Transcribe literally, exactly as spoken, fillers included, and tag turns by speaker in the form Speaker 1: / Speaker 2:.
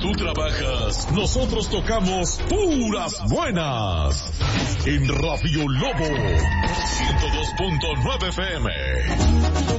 Speaker 1: tú trabajas, nosotros tocamos puras buenas. En Radio Lobo ciento dos punto nueve F M.